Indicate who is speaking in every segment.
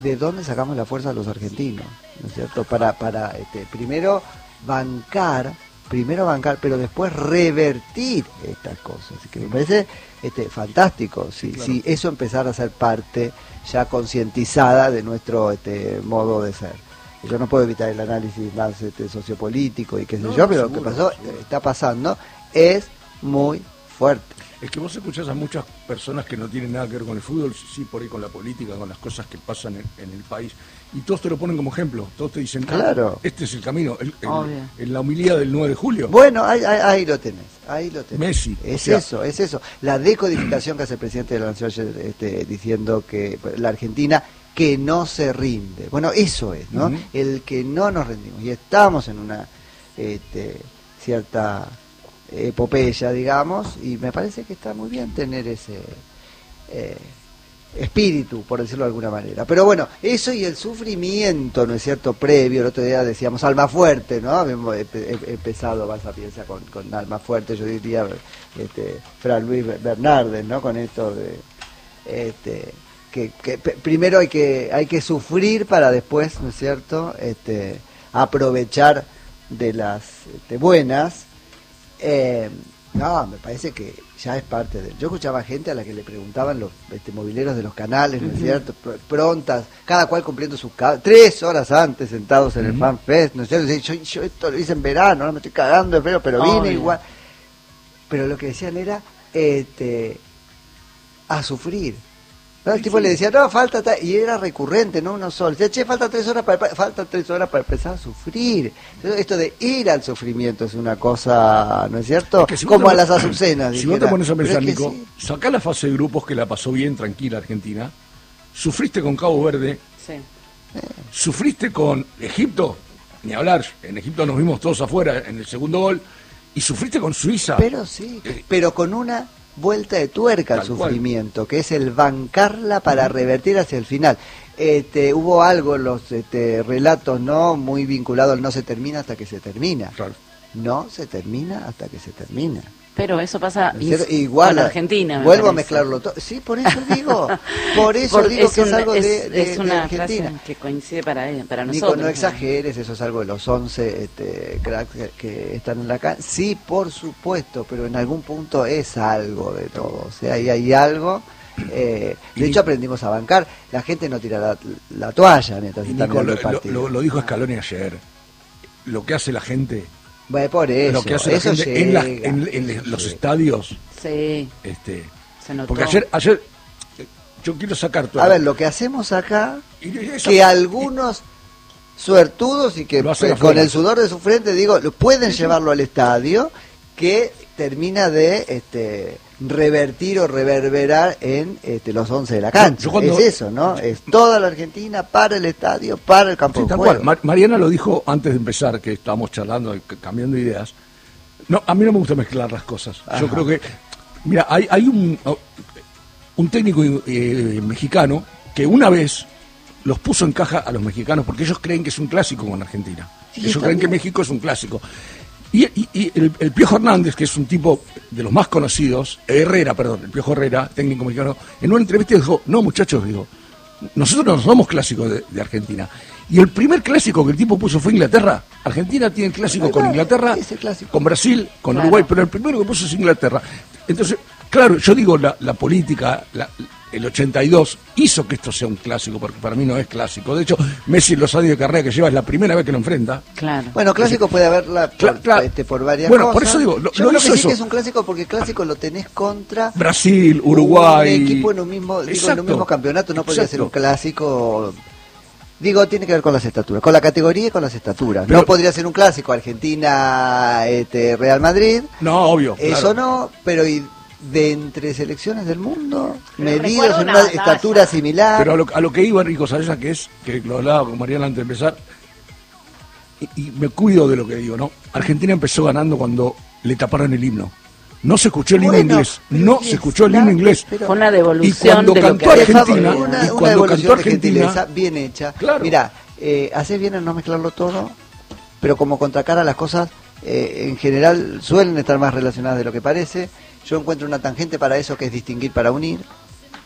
Speaker 1: de dónde sacamos la fuerza los argentinos, ¿no es cierto? Para primero bancar, pero después revertir estas cosas. Así que me parece fantástico, si eso empezara a ser parte ya concientizada de nuestro modo de ser. Yo no puedo evitar el análisis más sociopolítico y qué sé yo, pero seguro, lo que está pasando es muy fuerte.
Speaker 2: Es que vos escuchás a muchas personas que no tienen nada que ver con el fútbol, sí por ahí con la política, con las cosas que pasan en el país, y todos te lo ponen como ejemplo, todos te dicen,
Speaker 1: claro,
Speaker 2: este es el camino, en la homilía del 9 de julio.
Speaker 1: Bueno, ahí lo tenés,
Speaker 2: Messi.
Speaker 1: Es eso, la decodificación que hace el presidente de la Nación diciendo que la Argentina que no se rinde. Bueno, eso es, ¿no? El que no nos rendimos, y estamos en una cierta epopeya, digamos, y me parece que está muy bien tener ese espíritu, por decirlo de alguna manera. Pero bueno, eso y el sufrimiento, ¿no es cierto?, previo. El otro día decíamos Almafuerte, ¿no? Habíamos empezado, Balsa piensa con Almafuerte, yo diría Fray Luis Bernardes, ¿no? Con esto de que primero hay que sufrir para después, ¿no es cierto?, aprovechar de las buenas. No, me parece que ya es parte de... Yo escuchaba gente a la que le preguntaban los mobileros de los canales, ¿no es cierto?, prontas, cada cual cumpliendo sus 3 horas antes sentados en el FanFest, ¿no es cierto? Yo esto lo hice en verano, no me estoy cagando de frío, pero vine igual. Pero lo que decían era a sufrir. ¿No? El tipo le decía, no, falta, y era recurrente, no uno solo. Decía, che, faltan 3 horas para empezar a sufrir. Entonces, esto de ir al sufrimiento es una cosa, ¿no es cierto? Es que como a las azucenas.
Speaker 2: Si vos te pones a pensar, Nico, sacá la fase de grupos que la pasó bien, tranquila Argentina, sufriste con Cabo Verde, sufriste con Egipto, ni hablar, en Egipto nos vimos todos afuera en el segundo gol, y sufriste con Suiza.
Speaker 1: Pero sí, pero con una vuelta de tuerca al sufrimiento, que es el bancarla para revertir hacia el final. Hubo algo en los relatos, ¿no?, muy vinculado al no se termina hasta que se termina.
Speaker 2: Claro.
Speaker 1: No se termina hasta que se termina.
Speaker 3: Pero eso pasa
Speaker 1: igual
Speaker 3: con Argentina.
Speaker 1: Vuelvo a mezclarlo todo. Sí, por eso digo. Digo que es algo de
Speaker 3: una
Speaker 1: Argentina.
Speaker 3: Frase que coincide para nosotros.
Speaker 1: Nico, no exageres, eso es algo de los 11 cracks que están en la calle. Sí, por supuesto, pero en algún punto es algo de todo. O sea, ahí hay algo. De hecho, aprendimos a bancar. La gente no tira la toalla mientras está mirando el partido.
Speaker 2: Lo dijo Scaloni ayer. Lo que hace la gente...
Speaker 1: Bueno, por eso,
Speaker 2: lo que hace
Speaker 1: eso
Speaker 2: la gente en los estadios.
Speaker 3: Sí. Se notó.
Speaker 2: Porque ayer yo quiero sacar todo.
Speaker 1: A ver, lo que hacemos acá, que algunos suertudos y que con el sudor de su frente, digo, pueden llevarlo al estadio, que termina de revertir o reverberar en los 11 de la cancha. Es eso, ¿no? Es toda la Argentina para el estadio, para el campo de juego.
Speaker 2: Mariana lo dijo antes de empezar, que estábamos charlando y cambiando ideas. No, a mí no me gusta mezclar las cosas. Ajá. Yo creo que, mira, hay un técnico mexicano que una vez los puso en caja a los mexicanos porque ellos creen que es un clásico con Argentina. Sí, ellos creen que México es un clásico. Y el Piojo Hernández, que es un tipo de los más conocidos, el Piojo Herrera, técnico mexicano, en una entrevista dijo, no muchachos, nosotros no somos clásicos de Argentina. Y el primer clásico que el tipo puso fue Inglaterra. Argentina tiene el clásico con Inglaterra, con Brasil, con Uruguay, pero el primero que puso es Inglaterra. Entonces, claro, yo digo, la política... El 82 hizo que esto sea un clásico, porque para mí no es clásico. De hecho, Messi en los años de carrera que lleva es la primera vez que lo enfrenta.
Speaker 3: Claro.
Speaker 1: Bueno, clásico puede haberla por varias cosas.
Speaker 2: Por eso digo,
Speaker 1: yo creo que sí que es un clásico, porque clásico lo tenés contra
Speaker 2: Brasil, Uruguay.
Speaker 1: Un equipo en un mismo campeonato no podría ser un clásico. Digo, tiene que ver con las estaturas, con la categoría y con las estaturas. Pero, no podría ser un clásico Argentina, Real Madrid.
Speaker 2: No, obvio.
Speaker 1: Eso no, pero de entre selecciones del mundo, medidos en una estatura similar.
Speaker 2: Pero a lo que iba, Rico, ¿sabes a qué es? Que lo hablaba con Mariana antes de empezar, y me cuido de lo que digo, ¿no? Argentina empezó ganando cuando le taparon el himno. No se escuchó el himno inglés, se escuchó el himno inglés.
Speaker 3: Fue una devolución
Speaker 2: de lo que Argentina,
Speaker 1: una devolución de gentileza bien hecha.
Speaker 2: Claro.
Speaker 1: Mirá, haces bien en no mezclarlo todo, pero como contracara las cosas, en general suelen estar más relacionadas de lo que parece. Yo encuentro una tangente para eso, que es distinguir para unir.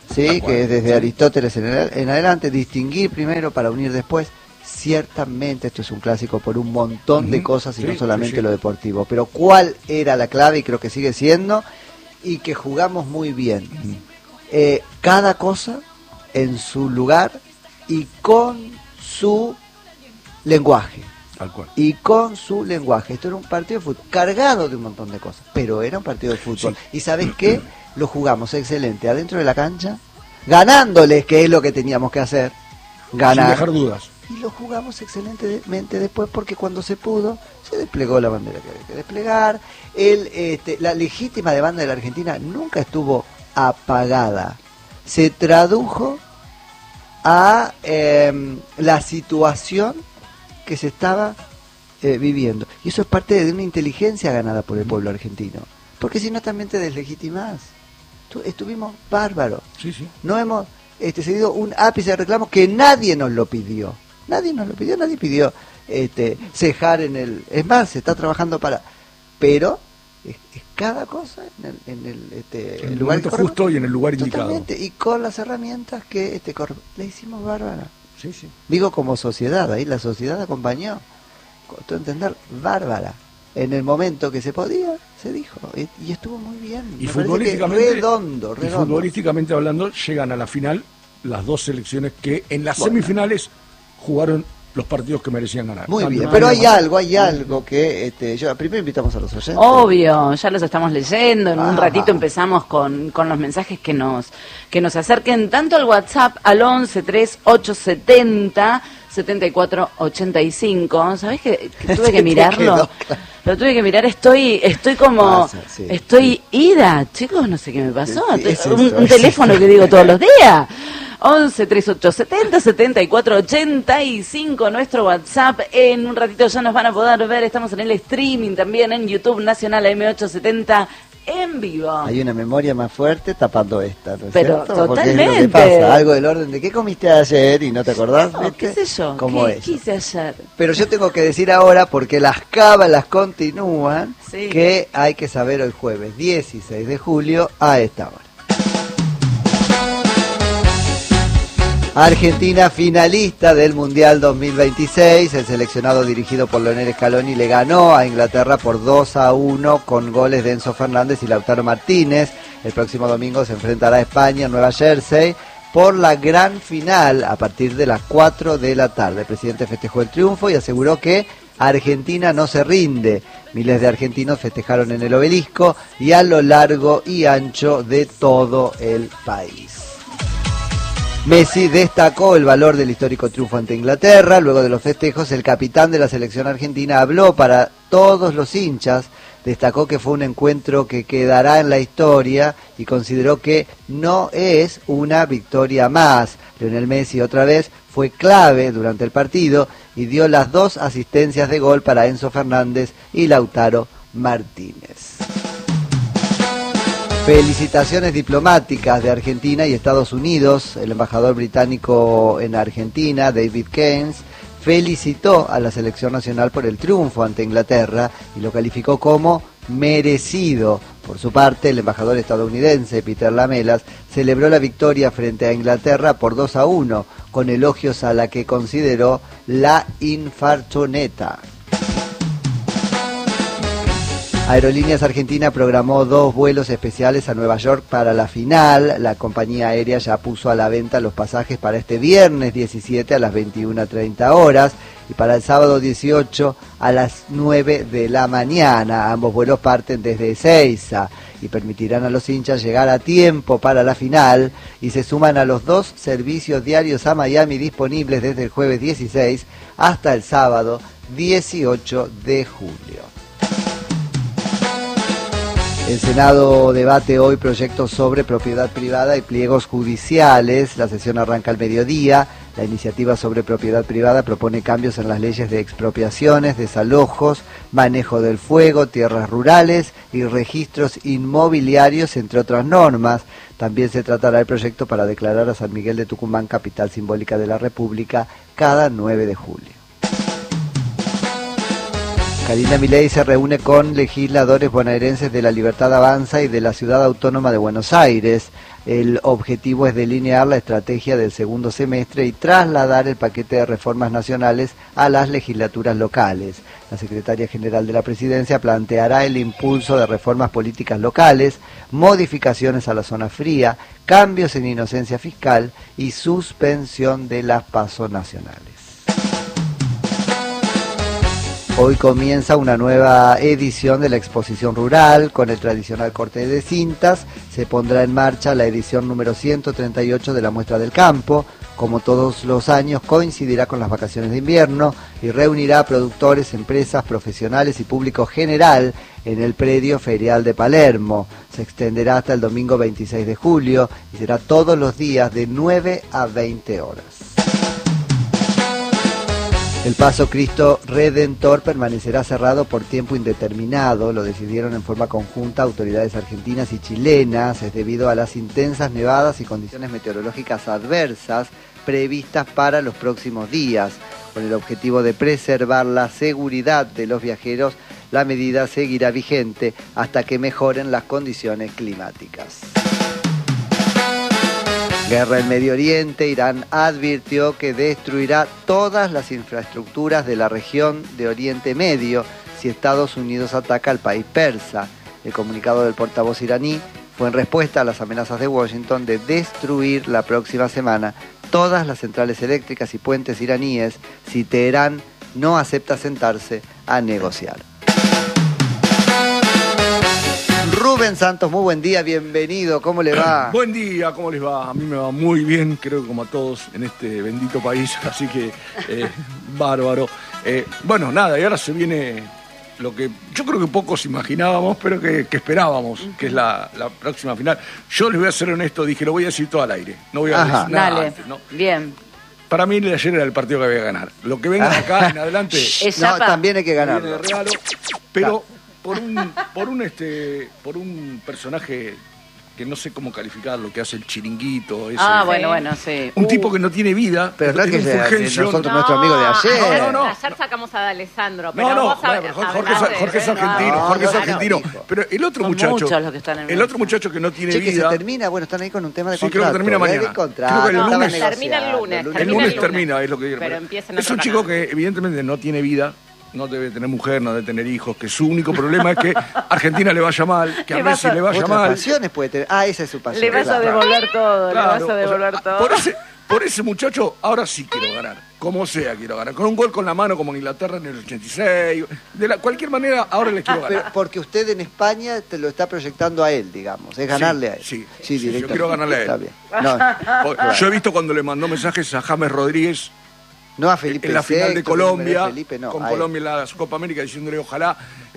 Speaker 1: ¿sí? Que es desde Aristóteles en adelante, distinguir primero para unir después. Ciertamente esto es un clásico por un montón de cosas y no solamente lo deportivo, pero ¿cuál era la clave? Y creo que sigue siendo, y que jugamos muy bien. Cada cosa en su lugar y con su lenguaje.
Speaker 2: Tal cual.
Speaker 1: Y con su lenguaje. Esto era un partido de fútbol cargado de un montón de cosas, pero era un partido de fútbol. Sí. ¿Y sabes qué? Lo jugamos excelente adentro de la cancha, ganándoles, que es lo que teníamos que hacer, ganar.
Speaker 2: Sin dejar dudas.
Speaker 1: Y lo jugamos excelentemente después, porque cuando se pudo, se desplegó la bandera que había que desplegar. La legítima demanda de la Argentina nunca estuvo apagada. Se tradujo a la situación que se estaba viviendo. Y eso es parte de una inteligencia ganada por el pueblo argentino. Porque si no también te deslegitimás. Estuvimos bárbaros.
Speaker 2: Sí, sí.
Speaker 1: No hemos cedido un ápice de reclamo que nadie nos lo pidió. Nadie nos lo pidió, nadie pidió cejar en el... Es más, se está trabajando para... Pero es cada cosa en el
Speaker 2: lugar justo y en el lugar indicado.
Speaker 1: Totalmente, y con las herramientas que le hicimos bárbara.
Speaker 2: Sí, sí.
Speaker 1: Digo como sociedad, ahí la sociedad acompañó, con todo entender, bárbara. En el momento que se podía, se dijo, y estuvo muy bien.
Speaker 2: Y futbolísticamente,
Speaker 1: redondo.
Speaker 2: Y futbolísticamente hablando, llegan a la final las dos selecciones que en las semifinales jugaron los partidos que merecían ganar.
Speaker 1: Muy bien, pero hay algo que yo primero invitamos a los oyentes.
Speaker 3: Obvio, ya los estamos leyendo, en un ratito empezamos con los mensajes que nos acerquen tanto al WhatsApp al 11 3870 7485. ¿Sabés que tuve que mirarlo? Lo tuve que mirar, estoy como estoy ida, chicos, no sé qué me pasó. Un teléfono que digo todos los días. 11 3870 7485, nuestro WhatsApp. En un ratito ya nos van a poder ver, estamos en el streaming también en YouTube Nacional AM870 en vivo.
Speaker 1: Hay una memoria más fuerte tapando esta, ¿no es
Speaker 3: pero
Speaker 1: cierto?
Speaker 3: totalmente.
Speaker 1: Porque es lo que pasa, algo del orden de ¿qué comiste ayer y no te acordás?
Speaker 3: No, ¿qué sé yo? ¿Qué hice ayer?
Speaker 1: Pero yo tengo que decir ahora, porque las cábalas continúan, que hay que saber el jueves 16 de julio a esta hora. Argentina finalista del Mundial 2026, el seleccionado dirigido por Lionel Scaloni le ganó a Inglaterra por 2-1 con goles de Enzo Fernández y Lautaro Martínez. El próximo domingo se enfrentará a España en Nueva Jersey por la gran final a partir de las 4 de la tarde. El presidente festejó el triunfo y aseguró que Argentina no se rinde. Miles de argentinos festejaron en el obelisco y a lo largo y ancho de todo el país. Messi destacó el valor del histórico triunfo ante Inglaterra. Luego de los festejos, el capitán de la selección argentina habló para todos los hinchas. Destacó que fue un encuentro que quedará en la historia y consideró que no es una victoria más. Lionel Messi otra vez fue clave durante el partido y dio las 2 asistencias de gol para Enzo Fernández y Lautaro Martínez. Felicitaciones diplomáticas de Argentina y Estados Unidos. El embajador británico en Argentina, David Keynes, felicitó a la selección nacional por el triunfo ante Inglaterra y lo calificó como merecido. Por su parte, el embajador estadounidense, Peter Lamelas, celebró la victoria frente a Inglaterra por 2-1, con elogios a la que consideró la infartoneta. Aerolíneas Argentina programó 2 vuelos especiales a Nueva York para la final. La compañía aérea ya puso a la venta los pasajes para este viernes 17 a las 21:30 horas y para el sábado 18 a las 9 de la mañana. Ambos vuelos parten desde Ezeiza y permitirán a los hinchas llegar a tiempo para la final y se suman a los 2 servicios diarios a Miami disponibles desde el jueves 16 hasta el sábado 18 de julio. El Senado debate hoy proyectos sobre propiedad privada y pliegos judiciales. La sesión arranca al mediodía. La iniciativa sobre propiedad privada propone cambios en las leyes de expropiaciones, desalojos, manejo del fuego, tierras rurales y registros inmobiliarios, entre otras normas. También se tratará el proyecto para declarar a San Miguel de Tucumán capital simbólica de la República cada 9 de julio. Karina Milei se reúne con legisladores bonaerenses de La Libertad Avanza y de la Ciudad Autónoma de Buenos Aires. El objetivo es delinear la estrategia del segundo semestre y trasladar el paquete de reformas nacionales a las legislaturas locales. La secretaria general de la Presidencia planteará el impulso de reformas políticas locales, modificaciones a la zona fría, cambios en inocencia fiscal y suspensión de las PASO nacionales. Hoy comienza una nueva edición de la exposición rural con el tradicional corte de cintas. Se pondrá en marcha la edición número 138 de la Muestra del Campo. Como todos los años, coincidirá con las vacaciones de invierno y reunirá a productores, empresas, profesionales y público general en el predio ferial de Palermo. Se extenderá hasta el domingo 26 de julio y será todos los días de 9 a 20 horas. El Paso Cristo Redentor permanecerá cerrado por tiempo indeterminado, lo decidieron en forma conjunta autoridades argentinas y chilenas, es debido a las intensas nevadas y condiciones meteorológicas adversas previstas para los próximos días. Con el objetivo de preservar la seguridad de los viajeros, la medida seguirá vigente hasta que mejoren las condiciones climáticas. Guerra en Medio Oriente. Irán advirtió que destruirá todas las infraestructuras de la región de Oriente Medio si Estados Unidos ataca al país persa. El comunicado del portavoz iraní fue en respuesta a las amenazas de Washington de destruir la próxima semana todas las centrales eléctricas y puentes iraníes si Teherán no acepta sentarse a negociar. Rubén Santos, muy buen día, bienvenido, ¿cómo le va?
Speaker 2: Buen día, ¿cómo les va? A mí me va muy bien, creo que como a todos en este bendito país, así que bárbaro. Bueno, nada, y ahora se viene lo que yo creo que pocos imaginábamos, pero que esperábamos, que es la próxima final. Yo les voy a ser honesto, dije, lo voy a decir todo al aire, no voy a decir nada
Speaker 3: dale,
Speaker 2: antes, ¿no?
Speaker 3: Bien.
Speaker 2: Para mí el de ayer era el partido que había que ganar. Lo que venga acá en adelante
Speaker 1: no, también hay que ganar.
Speaker 2: Viene de regalo, pero por un personaje que no sé cómo calificarlo, que hace el chiringuito. Ese,
Speaker 3: bueno, sí.
Speaker 2: Un tipo que no tiene vida.
Speaker 1: Pero no es que sea nosotros, nuestro amigo de ayer.
Speaker 4: No. Ayer sacamos a D'Alessandro. Pero
Speaker 2: Jorge es argentino. Jorge es argentino. Pero el otro
Speaker 3: Son
Speaker 2: muchacho.
Speaker 3: muchos los que están en
Speaker 2: el otro muchacho que no tiene
Speaker 1: que
Speaker 2: vida.
Speaker 1: se termina, bueno, están ahí con un tema de
Speaker 2: Sí,
Speaker 1: contrato.
Speaker 2: creo que termina mañana.
Speaker 1: Creo que
Speaker 2: el lunes.
Speaker 4: Termina el lunes.
Speaker 2: El lunes termina, es lo que digo.
Speaker 4: Pero empieza en
Speaker 2: es
Speaker 4: otro
Speaker 2: un chico
Speaker 4: canal.
Speaker 2: que evidentemente no tiene vida. No debe tener mujer, no debe tener hijos, que su único problema es que a Argentina le vaya mal, que a Messi le vaya
Speaker 1: Otras
Speaker 2: mal.
Speaker 1: pasiones puede tener. Esa es su pasión.
Speaker 3: Le vas a devolver todo,
Speaker 2: Claro,
Speaker 3: le vas a devolver todo.
Speaker 2: Por ese muchacho, ahora sí quiero ganar. Como sea, quiero ganar. Con un gol con la mano como en Inglaterra en el 86. Cualquier manera, ahora le quiero ganar.
Speaker 1: Pero porque usted en España te lo está proyectando a él, digamos. Es ganarle a él.
Speaker 2: Sí,
Speaker 1: directamente.
Speaker 2: yo quiero ganarle a él.
Speaker 1: Está bien. No,
Speaker 2: Yo he visto cuando le mandó mensajes a James Rodríguez
Speaker 1: no a Felipe
Speaker 2: en la final de Colombia,
Speaker 1: Felipe, no,
Speaker 2: con Colombia en la Copa América, diciéndole ojalá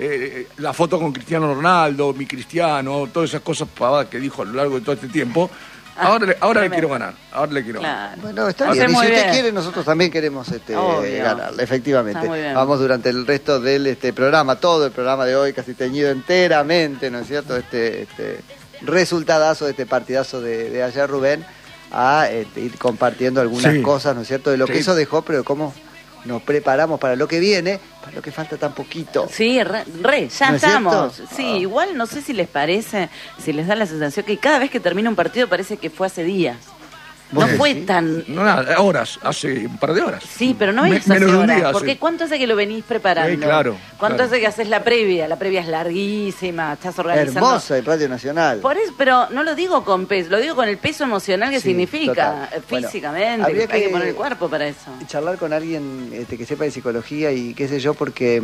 Speaker 2: la foto con Cristiano Ronaldo, mi Cristiano, todas esas cosas pavadas que dijo a lo largo de todo este tiempo. Ahora le quiero ganar, ahora le quiero ganar.
Speaker 1: Bueno, está bien, y si usted quiere, nosotros también queremos ganarle, efectivamente. Vamos durante el resto del programa, todo el programa de hoy, casi teñido enteramente, ¿no es cierto? Este resultadazo de este partidazo de ayer, Rubén, a ir compartiendo algunas cosas, ¿no es cierto? De lo que eso dejó, pero cómo nos preparamos para lo que viene, para lo que falta tan poquito.
Speaker 3: Sí, ya
Speaker 1: ¿No
Speaker 3: estamos.
Speaker 1: cierto?
Speaker 3: Sí, igual no sé si les parece, si les da la sensación que cada vez que termina un partido parece que fue hace días. No fue tan...
Speaker 2: No, nada, horas, hace un par de horas.
Speaker 3: Sí, pero no es hace
Speaker 2: menos de un
Speaker 3: horas.
Speaker 2: día
Speaker 3: Porque ¿cuánto hace que lo venís preparando?
Speaker 2: Claro.
Speaker 3: ¿Cuánto hace que haces la previa? La previa es larguísima, estás organizando...
Speaker 1: Hermosa el Radio Nacional.
Speaker 3: Por eso, pero no lo digo con peso, lo digo con el peso emocional que significa, físicamente.
Speaker 1: Bueno,
Speaker 3: hay que poner el cuerpo para eso.
Speaker 1: Charlar con alguien que sepa de psicología y qué sé yo, porque...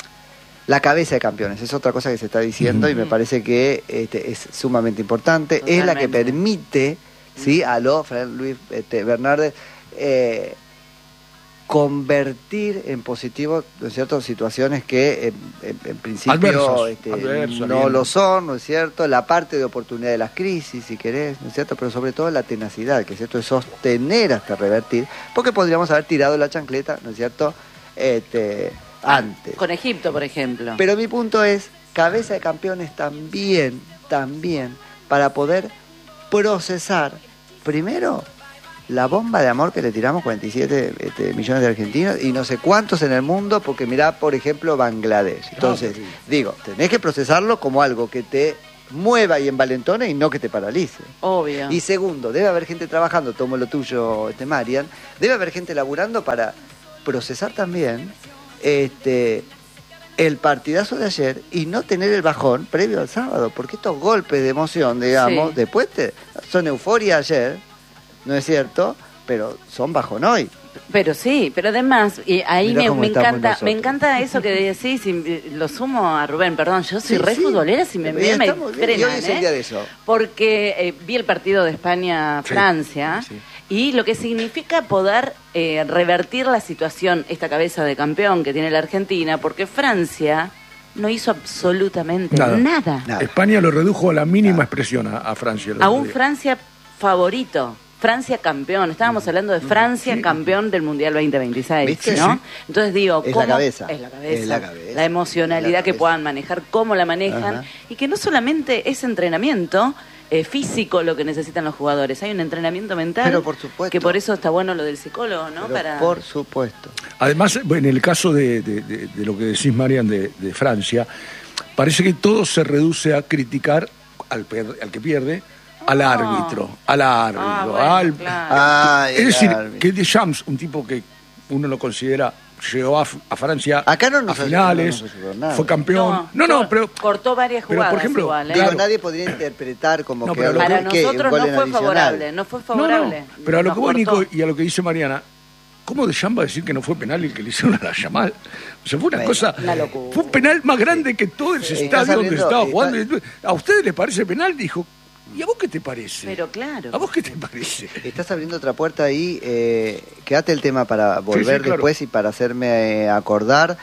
Speaker 1: La cabeza de campeones es otra cosa que se está diciendo y me parece que es sumamente importante.
Speaker 3: Totalmente.
Speaker 1: Es la que permite, ¿sí? Luis Bernardes, convertir en positivo, ¿no es cierto?, situaciones que en principio
Speaker 2: adversas,
Speaker 1: no
Speaker 2: bien.
Speaker 1: lo son, ¿no es cierto? La parte de oportunidad de las crisis, si querés, ¿no es cierto? Pero sobre todo la tenacidad, que es esto de sostener hasta revertir, porque podríamos haber tirado la chancleta, ¿no es cierto?, antes.
Speaker 3: Con Egipto, por ejemplo.
Speaker 1: Pero mi punto es, cabeza de campeones también, para poder procesar, primero, la bomba de amor que le tiramos 47 millones de argentinos y no sé cuántos en el mundo, porque mirá, por ejemplo, Bangladesh. Entonces, digo, tenés que procesarlo como algo que te mueva y envalentone y no que te paralice.
Speaker 3: Obvio.
Speaker 1: Y segundo, debe haber gente trabajando, tomo lo tuyo, Marian, debe haber gente laburando para procesar también el partidazo de ayer y no tener el bajón previo al sábado, porque estos golpes de emoción, digamos, después son euforia ayer, ¿no es cierto? Pero son bajón hoy.
Speaker 3: Pero sí, pero además, y ahí me encanta eso que decís, y lo sumo a Rubén, perdón, yo soy futbolera, si me frenan,
Speaker 1: y hoy es el día de eso.
Speaker 3: Porque vi el partido de España-Francia, y lo que significa poder revertir la situación, esta cabeza de campeón que tiene la Argentina, porque Francia no hizo absolutamente nada.
Speaker 2: España lo redujo a la mínima expresión a Francia.
Speaker 3: A un Francia favorito. Francia campeón, estábamos hablando de Francia campeón del Mundial 2026,
Speaker 1: ¿viste?
Speaker 3: ¿no?
Speaker 1: Sí.
Speaker 3: Entonces digo,
Speaker 1: Es
Speaker 3: ¿cómo?
Speaker 1: la cabeza.
Speaker 3: Es la cabeza,
Speaker 1: Es la cabeza.
Speaker 3: la emocionalidad que puedan manejar, cómo la manejan, y que no solamente es entrenamiento físico lo que necesitan los jugadores, hay un entrenamiento mental.
Speaker 1: Pero por supuesto.
Speaker 3: Que por eso está bueno lo del psicólogo, ¿no?
Speaker 1: Por supuesto.
Speaker 2: Además, en el caso de lo que decís, Marian, de Francia, parece que todo se reduce a criticar al que pierde, al árbitro,
Speaker 3: bueno, claro.
Speaker 2: Es decir, que Deschamps, un tipo que uno lo considera, llegó a Francia
Speaker 1: acá
Speaker 2: a finales, fue campeón. Pero
Speaker 3: cortó varias jugadas,
Speaker 2: por ejemplo,
Speaker 3: igual,
Speaker 1: Digo, nadie podría interpretar como que
Speaker 3: para nosotros no fue favorable.
Speaker 2: Pero a lo que voy, Nico, y a lo que dice Mariana, ¿cómo Deschamps va a decir que no fue penal el que le hicieron a la Yamal? O sea, fue una cosa... Fue un penal más grande que todo ese estadio donde estaba jugando. ¿A ustedes les parece penal? Dijo... ¿Y a vos qué te parece?
Speaker 3: Pero claro.
Speaker 2: ¿A vos qué te parece?
Speaker 1: Estás abriendo otra puerta ahí. Quédate el tema para volver después y para hacerme acordar.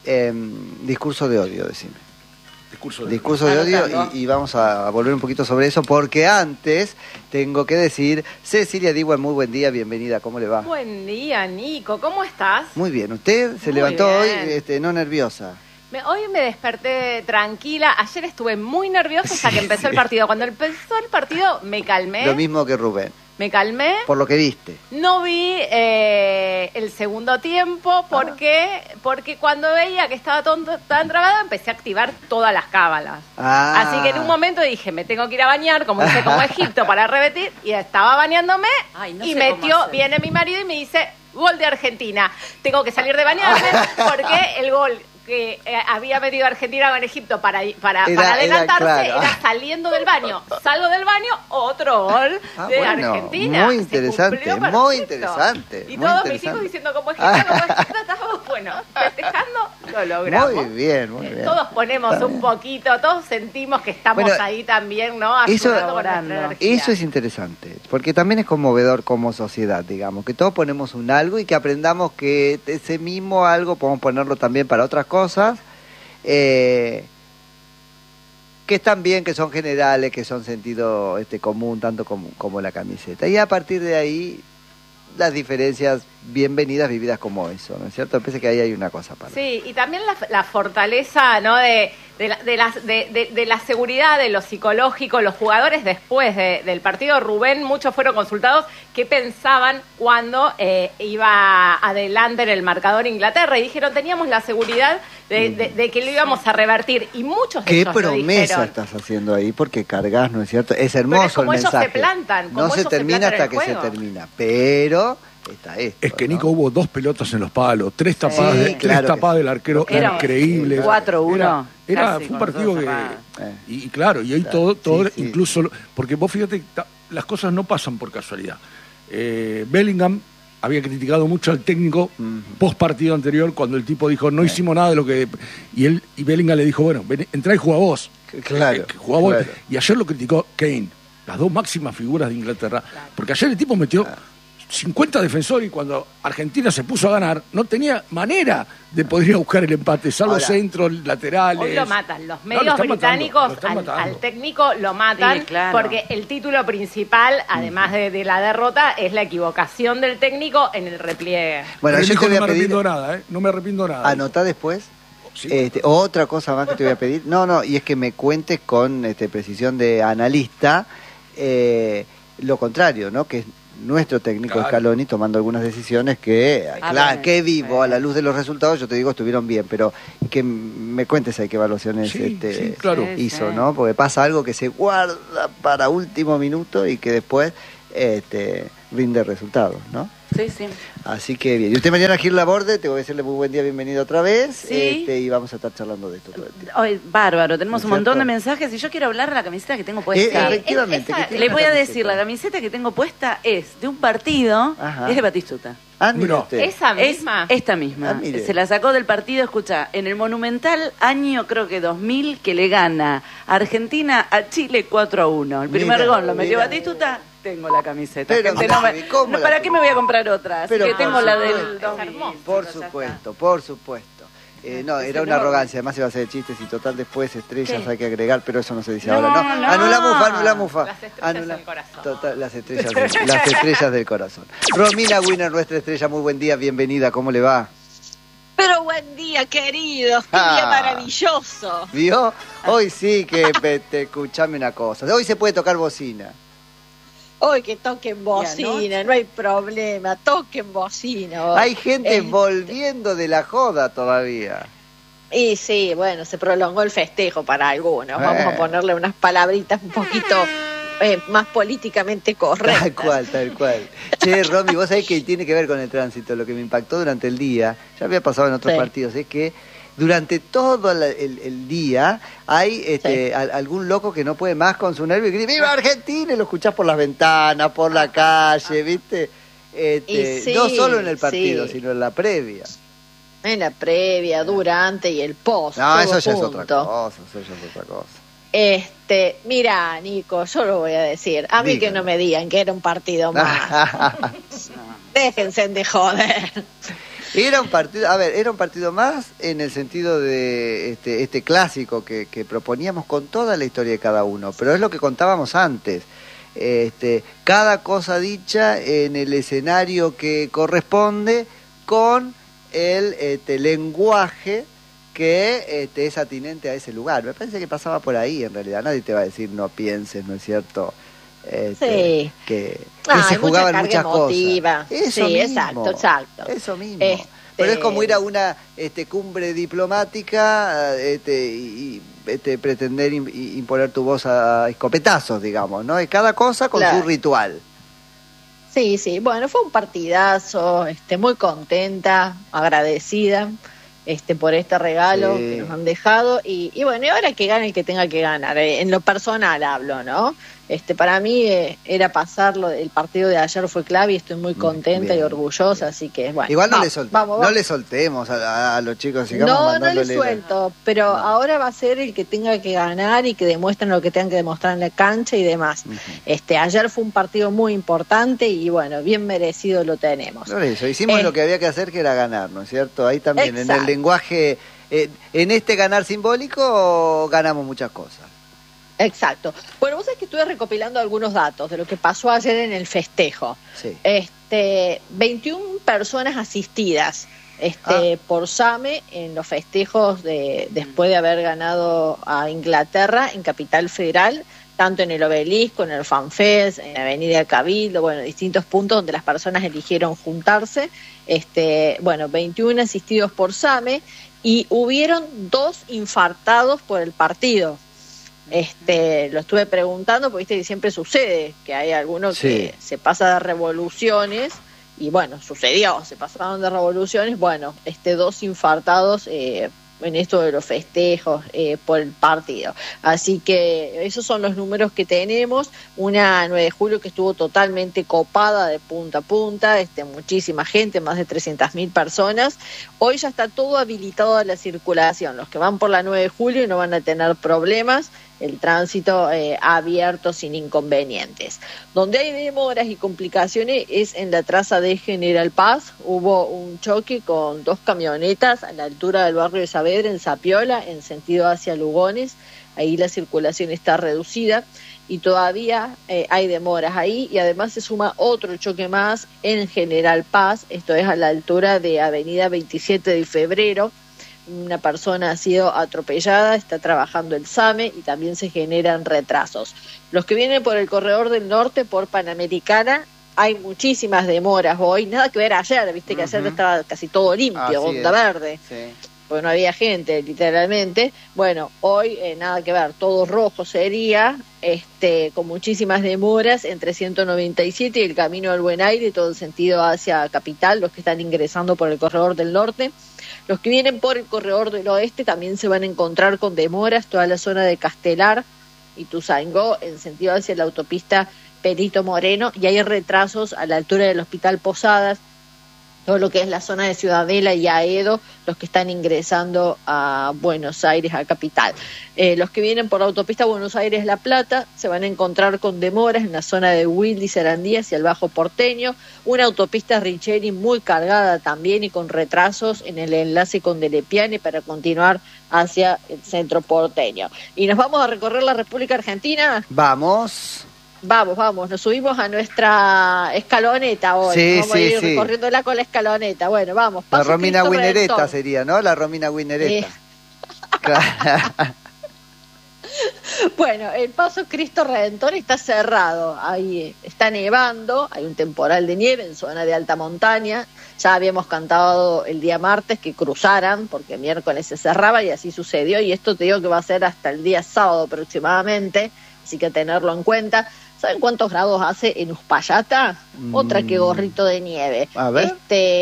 Speaker 1: Discurso de odio, decime. Discurso de odio y vamos a volver un poquito sobre eso porque antes tengo que decir, Cecilia Diwan, muy buen día, bienvenida, ¿cómo le va?
Speaker 4: Buen día, Nico, ¿cómo estás?
Speaker 1: Muy bien, ¿usted se levantó hoy no nerviosa?
Speaker 4: Hoy me desperté tranquila. Ayer estuve muy nerviosa hasta que empezó el partido. Cuando empezó el partido me calmé.
Speaker 1: Lo mismo que Rubén.
Speaker 4: Me calmé.
Speaker 1: Por lo que viste.
Speaker 4: No vi el segundo tiempo porque cuando veía que estaba tan trabada empecé a activar todas las cábalas. Así que en un momento dije, me tengo que ir a bañar, como hice como Egipto, para repetir. Y estaba bañándome viene mi marido y me dice, gol de Argentina. Tengo que salir de bañarme porque el gol que había metido Argentina con Egipto para adelantarse era saliendo del baño. Salgo del baño, otro gol de Argentina.
Speaker 1: Muy interesante, muy interesante.
Speaker 4: Y todos mis hijos diciendo como Egipto, estábamos, festejando, lo logramos.
Speaker 1: Muy bien, muy bien.
Speaker 4: Todos ponemos un poquito, todos sentimos que estamos ahí también, ¿no? Ayudando con nuestra energía.
Speaker 1: Eso es interesante, porque también es conmovedor como sociedad, digamos, que todos ponemos un algo y que aprendamos que ese mismo algo podemos ponerlo también para otras cosas, que están bien, que son generales, que son sentido común, tanto como la camiseta. Y a partir de ahí, las diferencias bienvenidas vividas como eso, ¿no es cierto? Parece que ahí hay una cosa para.
Speaker 4: Sí, y también la fortaleza, ¿no? de la seguridad, de lo psicológico, los jugadores después del partido. Rubén, muchos fueron consultados qué pensaban cuando iba adelante en el marcador Inglaterra y dijeron, teníamos la seguridad de que lo íbamos a revertir, y muchos de ellos
Speaker 1: ¿Qué promesa estás haciendo ahí? Porque cargas, ¿no es cierto? Es hermoso.
Speaker 4: Pero es como
Speaker 1: el mensaje.
Speaker 4: Ellos se plantan,
Speaker 1: no se termina hasta que se termina, pero está esto.
Speaker 2: Es que Nico, hubo 2 pelotas en los palos, 3 tapadas, tapadas del arquero increíbles.
Speaker 3: 4-1.
Speaker 2: Fue un partido que... Y claro, y ahí todo incluso... Porque vos fíjate, las cosas no pasan por casualidad. Bellingham había criticado mucho al técnico post partido anterior cuando el tipo dijo no hicimos nada de lo que... Y Bellingham le dijo, bueno, entrá y jugá vos.
Speaker 1: Claro,
Speaker 2: jugá vos. Y ayer lo criticó Kane, las 2 máximas figuras de Inglaterra. Porque ayer el tipo metió 50 defensores y cuando Argentina se puso a ganar, no tenía manera de poder ir a buscar el empate, salvo centros, laterales.
Speaker 4: Hoy lo matan, los medios británicos al técnico lo matan, porque el título principal, además de la derrota, es la equivocación del técnico en el repliegue.
Speaker 2: Bueno, yo te voy a pedir... No me arrepiento nada.
Speaker 1: Anotá después. Sí. Otra cosa más que te voy a pedir. Y es que me cuentes con precisión de analista lo contrario, ¿no? Que nuestro técnico Scaloni tomando algunas decisiones que, que vivo a la luz de los resultados, yo te digo, estuvieron bien, pero que me cuentes ahí qué evaluaciones hizo, ¿no? Porque pasa algo que se guarda para último minuto y que después rinde resultados, ¿no?
Speaker 3: Sí, sí.
Speaker 1: Así que bien. Y usted mañana, Gil Laborde, te voy a decirle muy buen día, bienvenido otra vez.
Speaker 3: Sí.
Speaker 1: Y vamos a estar charlando de esto todo el tiempo.
Speaker 3: Hoy, bárbaro, tenemos un montón de mensajes y yo quiero hablar de la camiseta que tengo puesta.
Speaker 1: Efectivamente.
Speaker 3: Le voy a decir, la camiseta que tengo puesta es de un partido, es de Batistuta.
Speaker 1: Mira usted.
Speaker 4: ¿Esa misma?
Speaker 3: Es esta misma. Se la sacó del partido, escucha, en el Monumental, año creo que 2000, que le gana Argentina a Chile 4-1. El primer gol lo metió Batistuta. Tengo la camiseta.
Speaker 1: Pero,
Speaker 3: ¿para qué me voy a comprar otra? Así que tengo la del 2000.
Speaker 1: Por supuesto. No, era una arrogancia. Además iba a hacer chistes y total después estrellas hay que agregar, pero eso no se dice ahora. No, anula mufa.
Speaker 4: Las estrellas del corazón.
Speaker 1: Total, las estrellas del corazón. Romina Winner, nuestra estrella, muy buen día, bienvenida, ¿cómo le va?
Speaker 5: Pero buen día, queridos, qué día maravilloso.
Speaker 1: ¿Vio? Hoy sí que escuchame una cosa. Hoy se puede tocar bocina.
Speaker 5: Hoy que toquen bocina, no hay problema, toquen bocina. Hoy.
Speaker 1: Hay gente volviendo de la joda todavía.
Speaker 5: Y sí, bueno, se prolongó el festejo para algunos. Vamos a ponerle unas palabritas un poquito más políticamente correctas.
Speaker 1: Tal cual. Che, Romy, vos sabés que tiene que ver con el tránsito. Lo que me impactó durante el día, ya había pasado en otros partidos, es que durante todo el día hay algún loco que no puede más con su nervio y grita ¡Viva Argentina! Y lo escuchás por las ventanas, por la calle, ¿viste? No solo en el partido, sino en la previa.
Speaker 5: En la previa, durante y el post.
Speaker 1: No, eso ya es otra cosa.
Speaker 5: Mira, Nico, yo lo voy a decir. A mí que no me digan que era un partido más. Déjense de joder.
Speaker 1: Era un partido más en el sentido de este clásico que proponíamos con toda la historia de cada uno, pero es lo que contábamos antes. Cada cosa dicha en el escenario que corresponde con el lenguaje que es atinente a ese lugar. Me parece que pasaba por ahí en realidad. Nadie te va a decir no pienses, ¿no es cierto? Que se jugaban muchas cosas. Eso mismo, exacto. Eso mismo. Pero es como ir a una cumbre diplomática y pretender imponer tu voz a escopetazos, digamos, ¿no? Cada cosa con su ritual.
Speaker 5: Sí, bueno, fue un partidazo, muy contenta, agradecida por este regalo que nos han dejado y bueno, y ahora que gane el que tenga que ganar, en lo personal hablo, ¿no? Para mí era pasarlo, el partido de ayer fue clave y estoy muy contenta y orgullosa, así que bueno.
Speaker 1: Igual no le soltemos a los chicos, sigamos
Speaker 5: no le suelto, pero ahora va a ser el que tenga que ganar y que demuestren lo que tengan que demostrar en la cancha y demás. Ayer fue un partido muy importante y bueno, bien merecido lo tenemos.
Speaker 1: Por eso, hicimos lo que había que hacer, que era ganar, ¿no es cierto? Ahí también, en el lenguaje, en ganar simbólico ganamos muchas cosas.
Speaker 5: Exacto. Bueno, vos sabés que estuve recopilando algunos datos de lo que pasó ayer en el festejo.
Speaker 1: Sí.
Speaker 5: 21 personas asistidas por SAME en los festejos después de haber ganado a Inglaterra en Capital Federal, tanto en el Obelisco, en el FanFest, en la Avenida Cabildo, bueno, distintos puntos donde las personas eligieron juntarse. 21 asistidos por SAME y hubieron 2 infartados por el partido. Lo estuve preguntando porque viste que siempre sucede que hay algunos que se pasa de revoluciones y bueno, se pasaron de revoluciones, bueno, 2 infartados en esto de los festejos por el partido. Así que esos son los números que tenemos. Una 9 de julio que estuvo totalmente copada de punta a punta, muchísima gente, más de 300.000 personas. Hoy ya está todo habilitado a la circulación. Los que van por la 9 de julio no van a tener problemas. El tránsito abierto sin inconvenientes. Donde hay demoras y complicaciones es en la traza de General Paz. Hubo un choque con 2 camionetas a la altura del barrio de Saavedra, en Zapiola, en sentido hacia Lugones. Ahí la circulación está reducida y todavía hay demoras ahí. Y además se suma otro choque más en General Paz. Esto es a la altura de Avenida 27 de Febrero. Una persona ha sido atropellada, está trabajando el SAME y también se generan retrasos. Los que vienen por el corredor del norte, por Panamericana, hay muchísimas demoras hoy, nada que ver ayer, viste que ayer estaba casi todo limpio, onda verde, porque no había gente, literalmente. Bueno, hoy nada que ver, todo rojo sería, con muchísimas demoras entre 197 y el Camino del Buen Aire, todo el sentido hacia Capital, los que están ingresando por el corredor del norte. Los que vienen por el corredor del oeste también se van a encontrar con demoras, toda la zona de Castelar y Tuzangó, en sentido hacia la autopista Perito Moreno, y hay retrasos a la altura del Hospital Posadas, todo lo que es la zona de Ciudadela y Aedo, los que están ingresando a Buenos Aires, a Capital. Los que vienen por la autopista Buenos Aires-La Plata se van a encontrar con demoras en la zona de Wilde y Sarandí hacia el Bajo Porteño, una autopista Richeri muy cargada también y con retrasos en el enlace con Delepiane para continuar hacia el centro porteño. Y nos vamos a recorrer la República Argentina.
Speaker 1: Vamos,
Speaker 5: nos subimos a nuestra escaloneta hoy. Vamos a ir recorriéndola con la escaloneta. Bueno, vamos.
Speaker 1: La Romina Winereta sería, ¿no? La Romina Winereta.
Speaker 5: Bueno, el Paso Cristo Redentor está cerrado. Ahí está nevando, hay un temporal de nieve en zona de alta montaña. Ya habíamos cantado el día martes que cruzaran, porque miércoles se cerraba y así sucedió. Y esto te digo que va a ser hasta el día sábado aproximadamente, así que tenerlo en cuenta. ¿Saben cuántos grados hace en Uspallata? Otra que gorrito de nieve.
Speaker 1: A ver.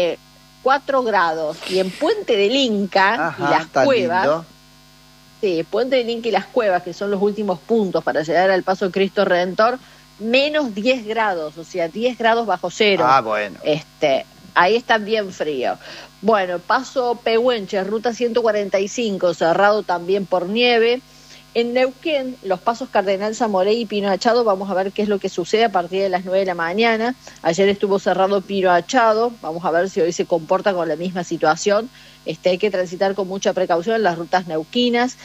Speaker 5: 4 grados. Y en Puente del Inca y las cuevas. Lindo. Sí, Puente del Inca y las cuevas, que son los últimos puntos para llegar al Paso Cristo Redentor, menos 10 grados, o sea, 10 grados bajo cero.
Speaker 1: Bueno.
Speaker 5: Ahí está bien frío. Bueno, Paso Pehuenche, ruta 145, cerrado también por nieve. En Neuquén, los pasos Cardenal Zamorey y Pino Achado, vamos a ver qué es lo que sucede a partir de las 9 de la mañana. Ayer estuvo cerrado Pino Achado, vamos a ver si hoy se comporta con la misma situación. Hay que transitar con mucha precaución en las rutas neuquinas.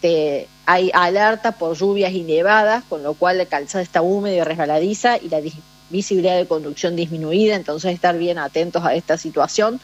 Speaker 5: Hay alerta por lluvias y nevadas, con lo cual la calzada está húmeda y resbaladiza y la visibilidad de conducción disminuida, entonces estar bien atentos a esta situación.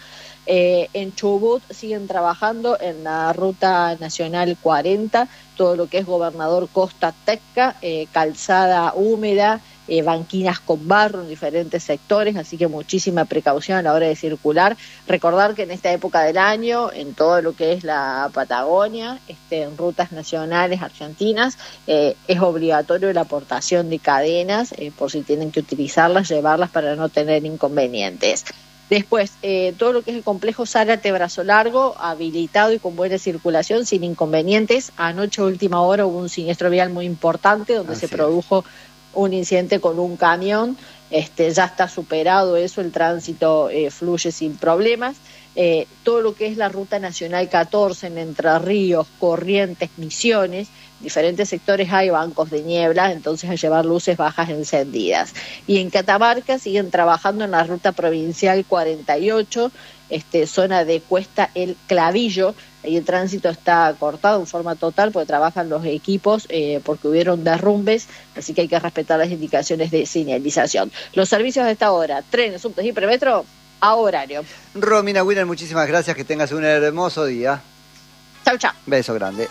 Speaker 5: En Chubut siguen trabajando en la ruta nacional 40, todo lo que es Gobernador Costa Teca, calzada húmeda, banquinas con barro en diferentes sectores, así que muchísima precaución a la hora de circular. Recordar que en esta época del año, en todo lo que es la Patagonia, en rutas nacionales argentinas, es obligatorio la aportación de cadenas, por si tienen que utilizarlas, llevarlas para no tener inconvenientes. Después, todo lo que es el complejo Zárate Brazo Largo, habilitado y con buena circulación, sin inconvenientes. Anoche a última hora hubo un siniestro vial muy importante donde se produjo un incidente con un camión. Ya está superado eso, el tránsito fluye sin problemas. Todo lo que es la ruta nacional 14 en Entre Ríos, Corrientes, Misiones, diferentes sectores hay bancos de niebla, entonces a llevar luces bajas encendidas. Y en Catamarca siguen trabajando en la ruta provincial 48, zona de Cuesta El Clavillo, ahí el tránsito está cortado en forma total porque trabajan los equipos porque hubieron derrumbes, así que hay que respetar las indicaciones de señalización. Los servicios de esta hora, trenes, subtes y premetro, a horario.
Speaker 1: Romina Winer, muchísimas gracias, que tengas un hermoso día.
Speaker 5: Chau, chau.
Speaker 1: Beso grande.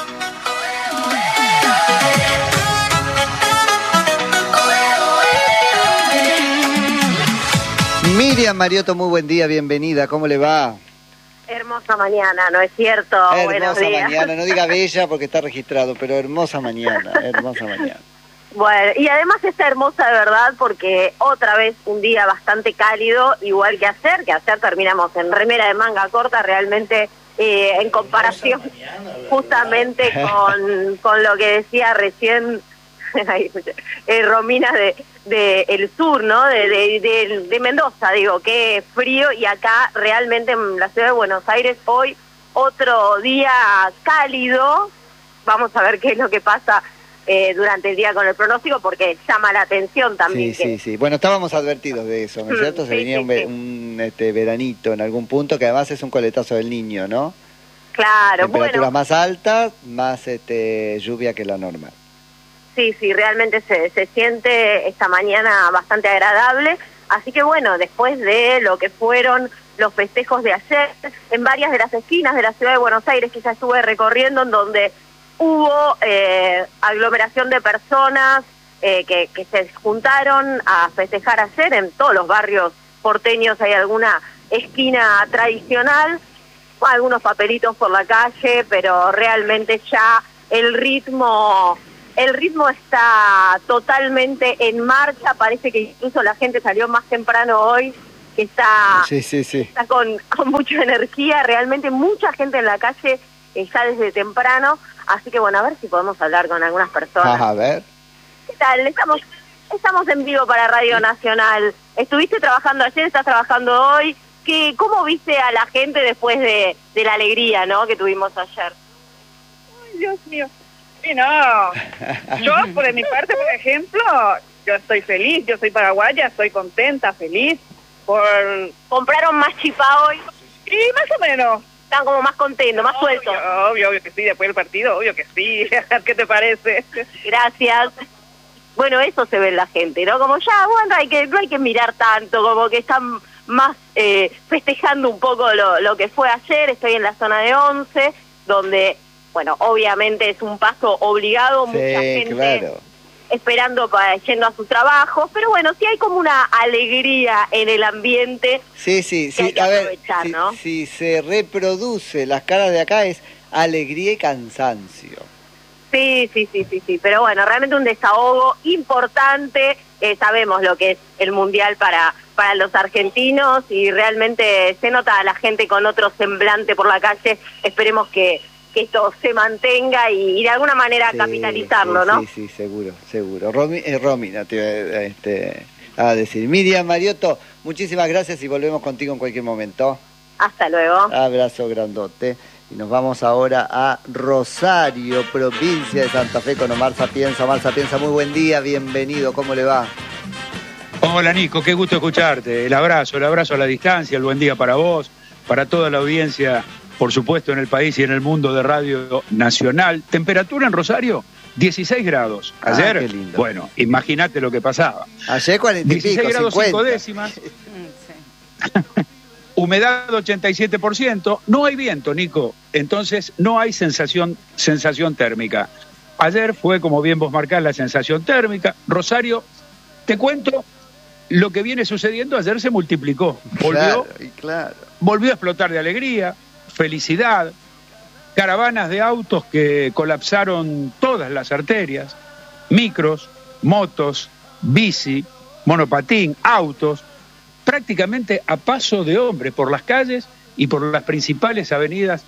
Speaker 1: Miriam Mariotto, muy buen día, bienvenida, ¿cómo le va?
Speaker 6: Hermosa mañana, ¿no es cierto?
Speaker 1: Hermosa mañana, no diga bella porque está registrado, pero hermosa mañana, hermosa mañana.
Speaker 6: Bueno, y además está hermosa de verdad porque otra vez un día bastante cálido, igual que ayer terminamos en remera de manga corta, realmente en comparación justamente con lo que decía recién Romina de el sur, ¿no? De Mendoza, digo, qué frío, y acá realmente en la ciudad de Buenos Aires hoy otro día cálido. Vamos a ver qué es lo que pasa durante el día con el pronóstico, porque llama la atención también.
Speaker 1: Sí. Bueno, estábamos advertidos de eso, ¿no es cierto? Se venía un veranito en algún punto, que además es un coletazo del Niño, ¿no?
Speaker 6: Claro,
Speaker 1: temperaturas más altas, más lluvia que lo normal.
Speaker 6: Sí, realmente se siente esta mañana bastante agradable, así que bueno, después de lo que fueron los festejos de ayer, en varias de las esquinas de la ciudad de Buenos Aires que ya estuve recorriendo, en donde hubo aglomeración de personas, que se juntaron a festejar ayer. En todos los barrios porteños hay alguna esquina tradicional, algunos papelitos por la calle, pero realmente ya el ritmo está totalmente en marcha. Parece que incluso la gente salió más temprano hoy, que está con mucha energía, realmente mucha gente en la calle ya desde temprano, así que bueno, a ver si podemos hablar con algunas personas.
Speaker 1: A ver.
Speaker 6: ¿Qué tal? Estamos en vivo para Radio Nacional. ¿Estuviste trabajando ayer? ¿Estás trabajando hoy? ¿Cómo viste a la gente después de la alegría, ¿no?, que tuvimos ayer?
Speaker 7: Ay, Dios mío. Sí, no. Yo, por mi parte, por ejemplo, yo estoy feliz. Yo soy paraguaya, estoy contenta, feliz.
Speaker 6: ¿Compraron más chipá hoy?
Speaker 7: Y más o menos.
Speaker 6: Están como más contentos, más sueltos.
Speaker 7: Obvio que sí, después del partido, obvio que sí. ¿Qué te parece?
Speaker 6: Gracias. Bueno, eso se ve en la gente, ¿no? Como ya, bueno, no hay que mirar tanto, como que están más festejando un poco lo que fue ayer. Estoy en la zona de 11, donde, bueno, obviamente es un paso obligado, mucha gente esperando yendo a sus trabajos, pero bueno, sí hay como una alegría en el ambiente.
Speaker 1: Sí,
Speaker 6: hay que aprovechar, ¿no?
Speaker 1: Si se reproduce las caras de acá es alegría y cansancio.
Speaker 6: Sí, pero bueno, realmente un desahogo importante. Sabemos lo que es el Mundial para los argentinos y realmente se nota a la gente con otro semblante por la calle. Esperemos que esto se mantenga y de alguna manera capitalizarlo, ¿no?
Speaker 1: Sí, seguro. Romina, te a decir. Miriam Mariotto, muchísimas gracias y volvemos contigo en cualquier momento.
Speaker 6: Hasta luego.
Speaker 1: Abrazo grandote. Y nos vamos ahora a Rosario, provincia de Santa Fe, con Omar Sapienza. Omar Sapienza, muy buen día, bienvenido, ¿cómo le va?
Speaker 8: Hola Nico, qué gusto escucharte. El abrazo a la distancia, el buen día para vos, para toda la audiencia, por supuesto en el país y en el mundo de Radio Nacional. Temperatura en Rosario, 16 grados. Ayer,
Speaker 1: qué lindo.
Speaker 8: Bueno, imagínate lo que pasaba.
Speaker 1: Ayer 40 y
Speaker 8: 16
Speaker 1: pico,
Speaker 8: grados
Speaker 1: 50.
Speaker 8: 5 décimas. Humedad 87%, no hay viento, Nico, entonces no hay sensación térmica. Ayer fue, como bien vos marcás, la sensación térmica. Rosario, te cuento lo que viene sucediendo, ayer se multiplicó. Volvió a explotar de alegría, felicidad, caravanas de autos que colapsaron todas las arterias, micros, motos, bici, monopatín, autos, prácticamente a paso de hombre por las calles y por las principales avenidas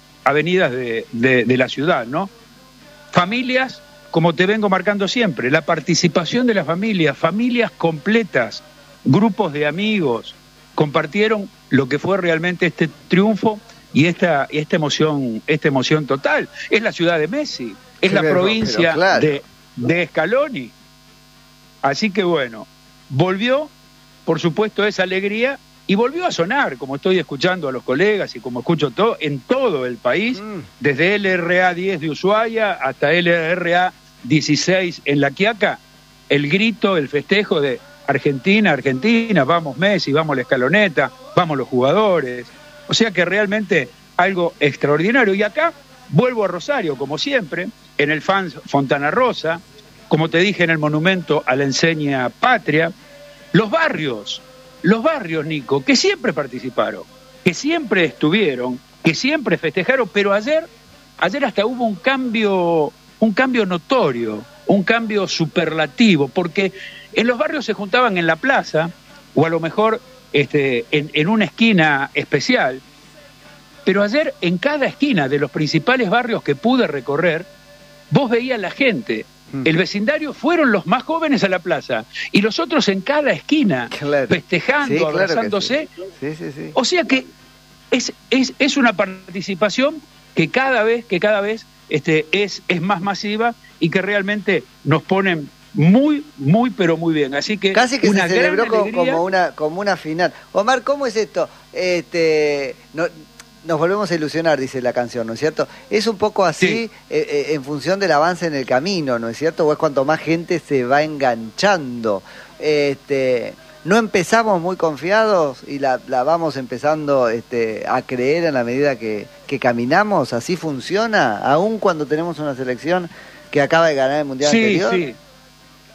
Speaker 8: de la ciudad, ¿no? Familias, como te vengo marcando siempre, la participación de las familias completas, grupos de amigos, compartieron lo que fue realmente este triunfo y esta emoción total. Es la ciudad de Messi, es la provincia de Scaloni. Así que bueno, volvió, por supuesto, esa alegría y volvió a sonar, como estoy escuchando a los colegas y como escucho en todo el país, desde LRA 10 de Ushuaia hasta LRA 16 en La Quiaca, el grito, el festejo de Argentina, vamos Messi, vamos la escaloneta, vamos los jugadores. O sea que realmente algo extraordinario. Y acá vuelvo a Rosario, como siempre, en el FANS Fontana Rosa, como te dije, en el monumento a la enseña patria. Los barrios, Nico, que siempre participaron, que siempre estuvieron, que siempre festejaron, pero ayer hasta hubo un cambio notorio, un cambio superlativo, porque en los barrios se juntaban en la plaza, o a lo mejor en una esquina especial, pero ayer en cada esquina de los principales barrios que pude recorrer, vos veías la gente. El vecindario fueron los más jóvenes a la plaza y los otros en cada esquina, festejando, abrazándose.
Speaker 1: Sí.
Speaker 8: O sea que es una participación que cada vez es más masiva y que realmente nos ponen muy, pero muy bien. Así que
Speaker 1: casi que se celebró como una final. Omar, ¿cómo es esto? Nos volvemos a ilusionar, dice la canción, ¿no es cierto? Es un poco así en función del avance en el camino, ¿no es cierto? O es cuanto más gente se va enganchando. No empezamos muy confiados y la vamos empezando a creer en la medida que caminamos. ¿Así funciona? Aún cuando tenemos una selección que acaba de ganar el Mundial anterior.
Speaker 8: Sí.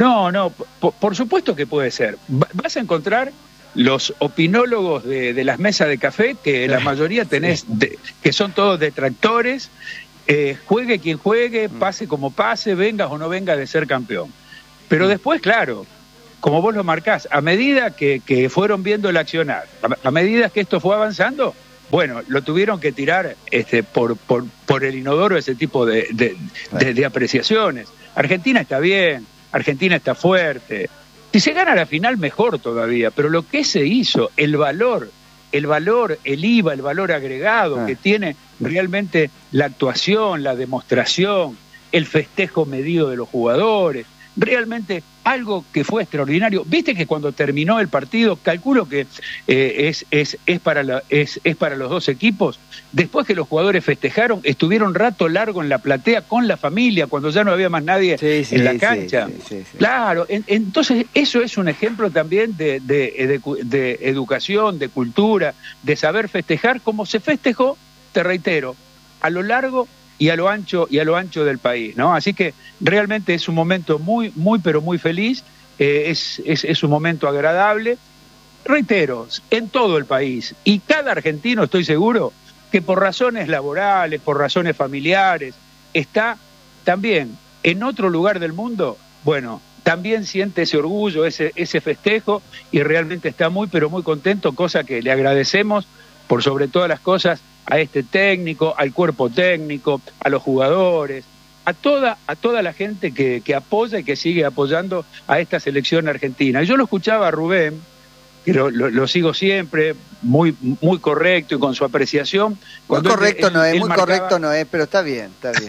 Speaker 8: No, por supuesto que puede ser. Vas a encontrar los opinólogos de las mesas de café, que la mayoría tenés, que son todos detractores, juegue quien juegue, pase como pase, vengas o no vengas de ser campeón. Pero después, claro, como vos lo marcás, a medida que fueron viendo el accionar, a medida que esto fue avanzando, bueno, lo tuvieron que tirar por el inodoro ese tipo de apreciaciones. Argentina está bien, Argentina está fuerte. Si se gana la final, mejor todavía, pero lo que se hizo, el valor, el IVA, el valor agregado que tiene realmente la actuación, la demostración, el festejo medido de los jugadores, realmente algo que fue extraordinario. Viste que cuando terminó el partido, calculo que es para los dos equipos, después que los jugadores festejaron, estuvieron rato largo en la platea con la familia, cuando ya no había más nadie en la cancha. Sí. Claro, entonces eso es un ejemplo también de educación, de cultura, de saber festejar como se festejó, te reitero, a lo largo y a lo ancho del país, ¿no? Así que realmente es un momento muy pero muy feliz, es un momento agradable, reitero, en todo el país, y cada argentino, estoy seguro, que por razones laborales, por razones familiares, está también en otro lugar del mundo, bueno, también siente ese orgullo, ese festejo, y realmente está muy pero muy contento, cosa que le agradecemos por sobre todas las cosas a este técnico, al cuerpo técnico, a los jugadores, a toda la gente que apoya y que sigue apoyando a esta selección argentina. Y yo lo escuchaba a Rubén, que lo sigo siempre, muy correcto y con su apreciación.
Speaker 1: Muy correcto no es, pero está bien.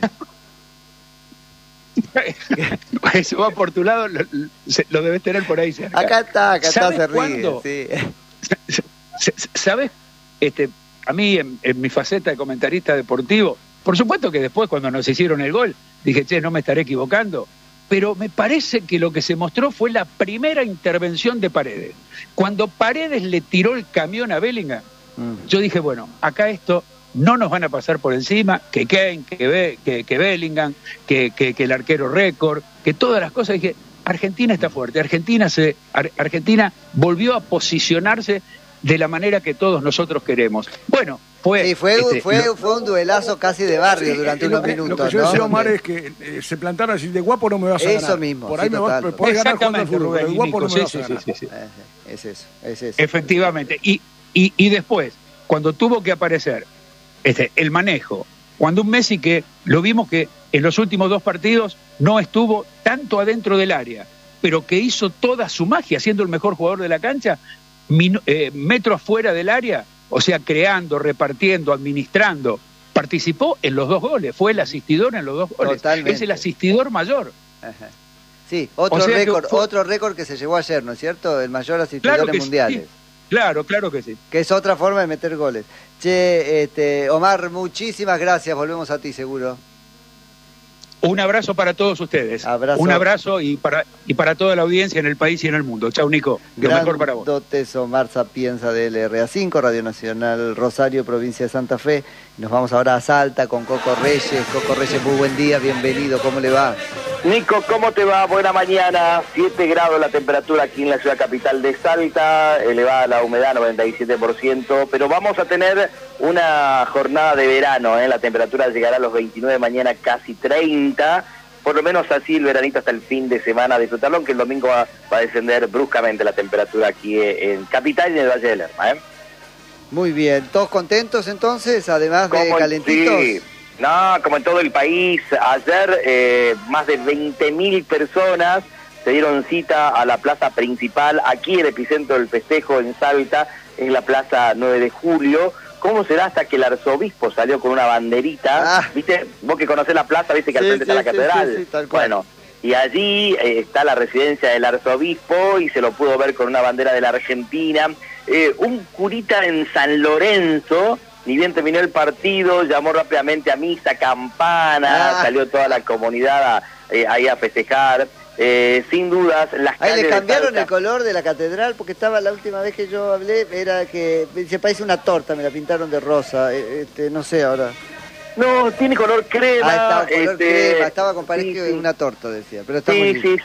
Speaker 8: Eso va por tu lado, lo debes tener por ahí cerca.
Speaker 1: Acá está, se ríe.
Speaker 8: Sí. ¿Sabes? A mí, en mi faceta de comentarista deportivo, por supuesto que después cuando nos hicieron el gol, dije, no me estaré equivocando, pero me parece que lo que se mostró fue la primera intervención de Paredes. Cuando Paredes le tiró el camión a Bellingham, yo dije, bueno, acá esto no nos van a pasar por encima, que Kane, que Bellingham, que el arquero récord, que todas las cosas. Dije, Argentina está fuerte, Argentina volvió a posicionarse de la manera que todos nosotros queremos. Bueno,
Speaker 1: fue un duelazo casi de barrio durante unos minutos.
Speaker 2: Lo que yo decía, Omar, es que se plantaron así, de guapo no me vas a ganar.
Speaker 1: Eso mismo.
Speaker 2: Por ahí me podés ganar jugando al fútbol, pero de guapo no me vas a ganar.
Speaker 1: Es eso.
Speaker 8: Efectivamente. Y después, cuando tuvo que aparecer el manejo, cuando un Messi que lo vimos que en los últimos 2 partidos no estuvo tanto adentro del área, pero que hizo toda su magia, siendo el mejor jugador de la cancha, metros fuera del área, o sea, creando, repartiendo, administrando, participó en los 2 goles, fue el asistidor en los 2 goles. Totalmente. Es el asistidor mayor.
Speaker 1: Ajá. Sí, otro récord que se llevó ayer, ¿no es cierto? El mayor asistidor en mundiales.
Speaker 8: Sí. Claro que sí.
Speaker 1: Que es otra forma de meter goles. Omar, muchísimas gracias, volvemos a ti seguro.
Speaker 8: Un abrazo para todos ustedes. Un abrazo y para toda la audiencia en el país y en el mundo. Chau, Nico. Lo mejor para vos.
Speaker 1: Dotes Omar Sapienza de LRA5, Radio Nacional Rosario, provincia de Santa Fe. Nos vamos ahora a Salta con Coco Reyes. Coco Reyes, muy buen día, bienvenido. ¿Cómo le va?
Speaker 9: Nico, ¿cómo te va? Buena mañana. 7 grados la temperatura aquí en la ciudad capital de Salta, elevada la humedad 97%, pero vamos a tener una jornada de verano, la temperatura llegará a los 29, mañana casi 30, por lo menos así el veranito hasta el fin de semana, disfrutarlo, aunque el domingo va a descender bruscamente la temperatura aquí en Capital y en el Valle del Lerma.
Speaker 1: Muy bien, ¿todos contentos entonces, además de calentitos?
Speaker 9: Sí. No, como en todo el país, ayer más de 20.000 personas se dieron cita a la plaza principal, aquí el epicentro del festejo en Salta, en la plaza 9 de julio. ¿Cómo será hasta que el arzobispo salió con una banderita? ¿Viste? Vos que conocés la plaza, viste que al frente está la catedral.
Speaker 1: Sí, tal cual.
Speaker 9: Bueno, y allí está la residencia del arzobispo y se lo pudo ver con una bandera de la Argentina. Un curita en San Lorenzo, ni bien terminó el partido, llamó rápidamente a misa, campana, salió toda la comunidad ahí a festejar. Sin dudas, las calles.
Speaker 1: Ahí le cambiaron el color de la catedral, porque estaba la última vez que yo hablé, era que se parece una torta, me la pintaron de rosa, no sé ahora.
Speaker 9: No, tiene color crema.
Speaker 1: Estaba color crema, estaba con parecido de una torta, decía, pero está muy lindo.
Speaker 9: Sí.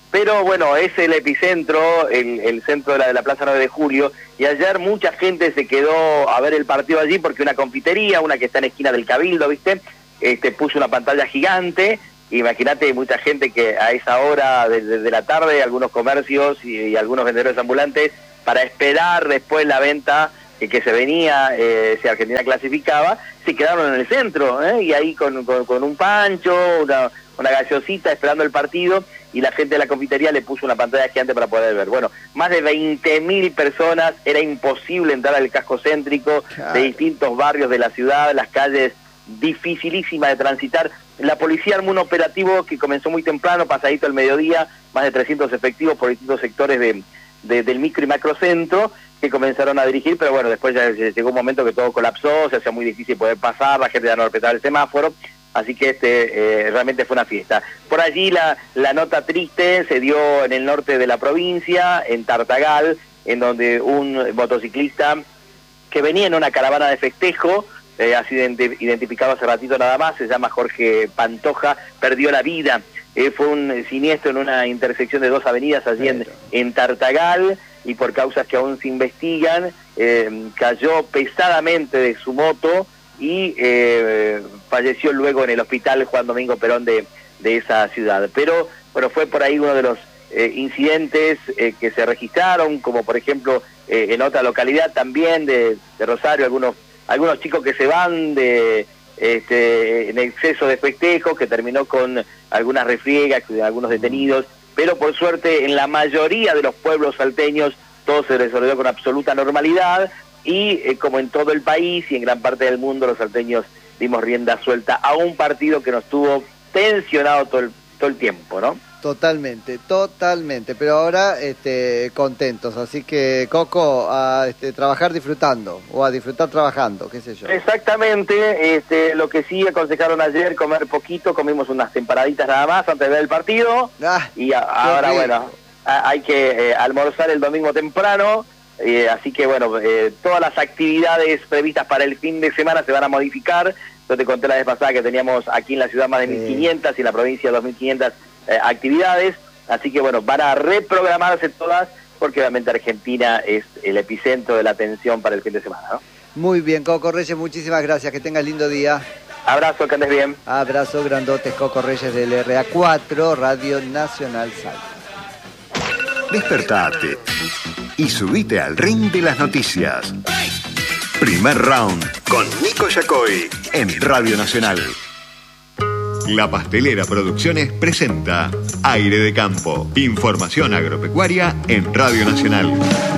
Speaker 9: pero bueno, es el epicentro, el centro de la Plaza 9 de Julio, y ayer mucha gente se quedó a ver el partido allí porque una confitería, una que está en esquina del Cabildo, ¿viste? Puso una pantalla gigante. Imagínate, mucha gente que a esa hora de la tarde, algunos comercios y algunos vendedores ambulantes, para esperar después la venta que se venía, si Argentina clasificaba, se quedaron en el centro, y ahí con un pancho, una gaseosita, esperando el partido, y la gente de la confitería le puso una pantalla gigante para poder ver. Bueno, más de 20.000 personas, era imposible entrar al casco céntrico de distintos barrios de la ciudad, las calles dificilísimas de transitar. La policía armó un operativo que comenzó muy temprano, pasadito al mediodía, más de 300 efectivos por distintos sectores del micro y macrocentro, que comenzaron a dirigir, pero bueno, después ya llegó un momento que todo colapsó, se hacía muy difícil poder pasar, la gente ya no respetaba el semáforo, así que realmente fue una fiesta. Por allí la nota triste se dio en el norte de la provincia, en Tartagal, en donde un motociclista que venía en una caravana de festejo, así identificado hace ratito nada más, se llama Jorge Pantoja, perdió la vida. Fue un siniestro en una intersección de dos avenidas allí en Tartagal, y por causas que aún se investigan, cayó pesadamente de su moto y falleció luego en el hospital Juan Domingo Perón de esa ciudad. Pero bueno, fue por ahí uno de los incidentes que se registraron, como por ejemplo en otra localidad también de Rosario, algunos chicos que se van en exceso de festejo, que terminó con algunas refriegas, algunos detenidos, pero por suerte en la mayoría de los pueblos salteños todo se resolvió con absoluta normalidad, y como en todo el país y en gran parte del mundo, los salteños dimos rienda suelta a un partido que nos tuvo tensionado todo el tiempo, ¿no?
Speaker 1: Totalmente, pero ahora contentos, así que Coco, a trabajar disfrutando, o a disfrutar trabajando, qué sé yo.
Speaker 9: Exactamente, lo que sí aconsejaron ayer, comer poquito, comimos unas temporaditas nada más antes de ver el partido, y ahora bueno, hay que almorzar el domingo temprano, así que bueno, todas las actividades previstas para el fin de semana se van a modificar. Yo te conté la vez pasada que teníamos aquí en la ciudad más de 1.500 y en la provincia 2.500 actividades, así que bueno, van a reprogramarse todas, porque obviamente Argentina es el epicentro de la atención para el fin de semana, ¿no?
Speaker 1: Muy bien, Coco Reyes, muchísimas gracias, que tengas lindo día.
Speaker 9: Abrazo, que andes bien.
Speaker 1: Abrazo grandotes, Coco Reyes del RA4, Radio Nacional Salta.
Speaker 10: Despertate y subite al ring de las noticias. Primer round con Nico Yacoy en Radio Nacional. La Pastelera Producciones presenta Aire de Campo. Información agropecuaria en Radio Nacional.